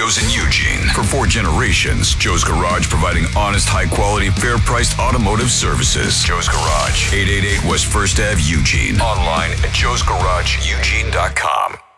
Joe's in Eugene. For 4 generations, Joe's Garage providing honest, high-quality, fair-priced automotive services. Joe's Garage, 888 West 1st Ave, Eugene. Online at joesgarageeugene.com.